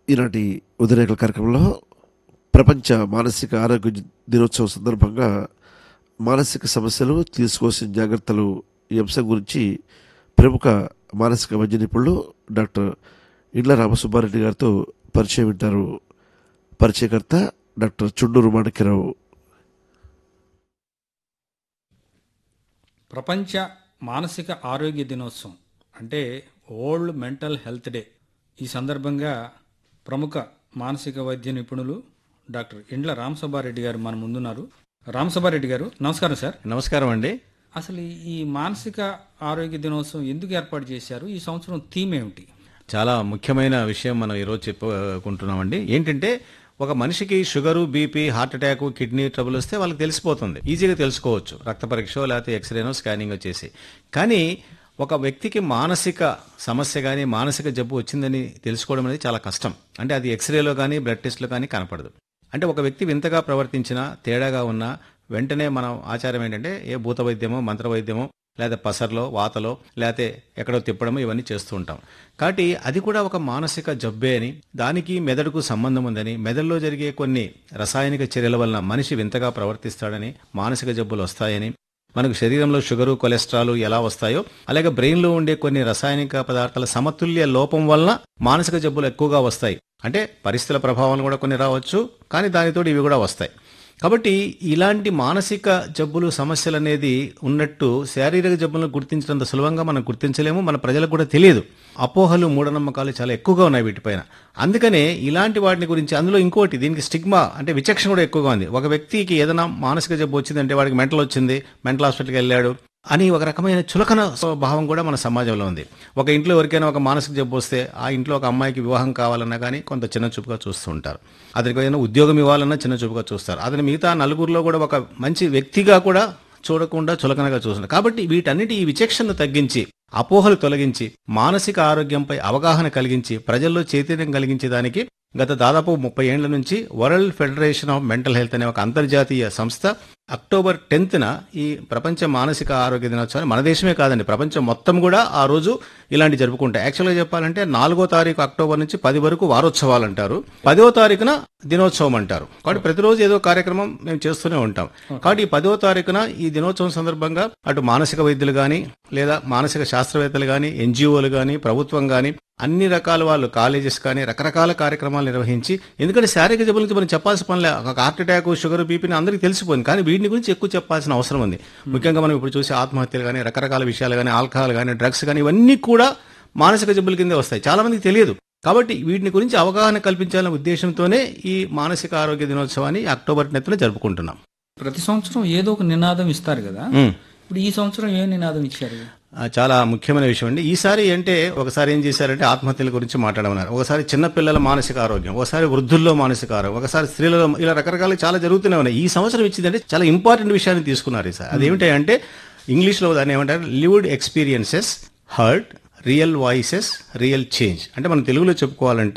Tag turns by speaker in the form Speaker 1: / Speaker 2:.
Speaker 1: ఈనాటి ఉదయరేఖల కార్యక్రమంలో ప్రపంచ మానసిక ఆరోగ్య దినోత్సవం సందర్భంగా మానసిక సమస్యలు తీసుకోవాల్సిన జాగ్రత్తలు ఈ అంశం గురించి ప్రముఖ మానసిక వైద్య నిపుణులు డాక్టర్ ఇండ్ల రామసుబ్బారెడ్డి గారితో పరిచయం వింటారు. పరిచయకర్త డాక్టర్ చుండూరు మాణిక్యరావు.
Speaker 2: ప్రపంచ మానసిక ఆరోగ్య దినోత్సవం అంటే వరల్డ్ మెంటల్ హెల్త్ డే. ఈ సందర్భంగా ప్రముఖ మానసిక వైద్య నిపుణులు డాక్టర్ ఇండ్ల రామసుబ్బారెడ్డి గారు మన ముందున్నారు. రామసుబ్బారెడ్డి గారు నమస్కారం సార్.
Speaker 3: నమస్కారం అండి.
Speaker 2: అసలు ఈ మానసిక ఆరోగ్య దినోత్సవం ఎందుకు ఏర్పాటు చేశారు? ఈ సంవత్సరం థీమ్ ఏమిటి?
Speaker 3: చాలా ముఖ్యమైన విషయం మనం ఈరోజు చెప్పుకుంటున్నామండి. ఏంటంటే ఒక మనిషికి sugar, BP, heart attack, kidney trouble వస్తే వాళ్ళకి తెలిసిపోతుంది, ఈజీగా తెలుసుకోవచ్చు, రక్త పరీక్ష లేకపోతే ఎక్స్రేనో స్కానింగ్ చేసి. కానీ ఒక వ్యక్తికి మానసిక సమస్య కానీ మానసిక జబ్బు వచ్చిందని తెలుసుకోవడం అనేది చాలా కష్టం. అంటే అది ఎక్స్రేలో కానీ బ్లడ్ టెస్ట్లో కానీ కనపడదు. అంటే ఒక వ్యక్తి వింతగా ప్రవర్తించినా, తేడాగా ఉన్నా వెంటనే మనం ఆచారం ఏంటంటే ఏ భూత వైద్యమో మంత్ర వైద్యమో లేదా పసర్లో వాతలో లేకపోతే ఎక్కడో తిప్పడమో ఇవన్నీ చేస్తూ ఉంటాం. కాబట్టి అది కూడా ఒక మానసిక జబ్బే అని, దానికి మెదడుకు సంబంధం ఉందని, మెదడులో జరిగే కొన్ని రసాయనిక చర్యల వలన మనిషి వింతగా ప్రవర్తిస్తాడని, మానసిక జబ్బులు వస్తాయని, మనకు శరీరంలో షుగరు, కొలెస్ట్రాల్ ఎలా వస్తాయో అలాగే బ్రెయిన్లో ఉండే కొన్ని రసాయనిక పదార్థాల సమతుల్య లోపం వలన మానసిక జబ్బులు ఎక్కువగా వస్తాయి. అంటే పరిస్థితుల ప్రభావం కూడా కొన్ని రావచ్చు, కానీ దానితో ఇవి కూడా వస్తాయి. కాబట్టి ఇలాంటి మానసిక జబ్బులు సమస్యలు అనేది ఉన్నట్టు శారీరక జబ్బులను గుర్తించినంత సులభంగా మనం గుర్తించలేము, మన ప్రజలకు కూడా తెలియదు. అపోహలు, మూఢనమ్మకాలు చాలా ఎక్కువగా ఉన్నాయి వీటిపైన. అందుకనే ఇలాంటి వాటిని గురించి, అందులో ఇంకోటి దీనికి స్టిగ్మా అంటే విచక్షణ కూడా ఎక్కువగా ఉంది. ఒక వ్యక్తికి ఏదైనా మానసిక జబ్బు వచ్చిందంటే వాడికి మెంటల్ వచ్చింది, మెంటల్ హాస్పిటల్కి వెళ్ళాడు అని ఒక రకమైన చులకన భావం కూడా మన సమాజంలో ఉంది. ఒక ఇంట్లో ఎవరికైనా ఒక మానసిక జబ్బు వస్తే ఆ ఇంట్లో ఒక అమ్మాయికి వివాహం కావాలన్నా కానీ కొంత చిన్న చూపుగా చూస్తూ ఉంటారు. అతనికి ఏదైనా ఉద్యోగం ఇవ్వాలన్నా చిన్న చూపుగా చూస్తారు. అతని మిగతా నలుగురిలో కూడా ఒక మంచి వ్యక్తిగా కూడా చూడకుండా చులకనగా చూస్తున్నారు. కాబట్టి వీటన్నిటి ఈ విచక్షణను తగ్గించి, అపోహలు తొలగించి, మానసిక ఆరోగ్యంపై అవగాహన కలిగించి, ప్రజల్లో చైతన్యం కలిగించేదానికి గత దాదాపు 30 ఏళ్ల నుంచి world federation of mental health అనే ఒక అంతర్జాతీయ సంస్థ అక్టోబర్ 10న ఈ ప్రపంచ మానసిక ఆరోగ్య దినోత్సవాన్ని మన దేశమే కాదండి, ప్రపంచం మొత్తం కూడా ఆ రోజు ఇలాంటి జరుపుకుంటాయి. యాక్చువల్గా చెప్పాలంటే 4వ తారీఖు అక్టోబర్ నుంచి 10 వరకు వారోత్సవాలు అంటారు, 10వ తారీఖున దినోత్సవం అంటారు. కాబట్టి ప్రతిరోజు ఏదో కార్యక్రమం మేము చేస్తూనే ఉంటాం. కాబట్టి ఈ 10వ తారీఖున ఈ దినోత్సవం సందర్భంగా అటు మానసిక వైద్యులు కానీ లేదా మానసిక శాస్త్రవేత్తలు కానీ, ఎన్జిఓలు కానీ, ప్రభుత్వం కానీ అన్ని రకాల వాళ్ళు, కాలేజెస్ కానీ రకరకాల కార్యక్రమాలు నిర్వహించి, ఎందుకంటే శారీరక జబ్బుల గురించి మనం చెప్పాల్సిన పనిలే. ఒక హార్ట్ అటాక్, షుగర్, బీపీని అందరికీ తెలిసిపోయింది, కానీ వీటిని గురించి ఎక్కువ చెప్పాల్సిన అవసరం ఉంది. ముఖ్యంగా మనం ఇప్పుడు చూసే ఆత్మహత్యలు కానీ, రకరకాల విషయాలు కానీ, ఆల్కహాల్ కానీ, డ్రగ్స్ కానీ ఇవన్నీ కూడా మానసిక జబ్బుల కిందే వస్తాయి. చాలా మందికి తెలియదు. కాబట్టి వీటిని గురించి అవగాహన కల్పించాలనే ఉద్దేశంతోనే ఈ మానసిక ఆరోగ్య దినోత్సవాన్ని అక్టోబర్ 10న జరుపుకుంటున్నాం.
Speaker 2: ప్రతి సంవత్సరం ఏదో ఒక నినాదం ఇస్తారు కదా, ఇప్పుడు ఈ సంవత్సరం ఏ నినాదం ఇచ్చారు?
Speaker 3: చాలా ముఖ్యమైన విషయం అండి. ఈసారి అంటే ఒకసారి ఏం చేశారంటే ఆత్మహత్యల గురించి మాట్లాడమన్నారు, ఒకసారి చిన్నపిల్లల మానసిక ఆరోగ్యం, ఒకసారి వృద్ధుల్లో మానసిక ఆరోగ్యం, ఒకసారి స్త్రీలలో, ఇలా రకరకాల చాలా జరుగుతూనే ఉన్నాయి. ఈ సంవత్సరం ఇచ్చిందంటే చాలా ఇంపార్టెంట్ విషయాన్ని తీసుకున్నారు ఈసారి. అదేమిటంటే ఇంగ్లీష్లో దాన్ని ఏమంటారు, lived experiences, heard, real voices, real change. అంటే మనం తెలుగులో చెప్పుకోవాలంటే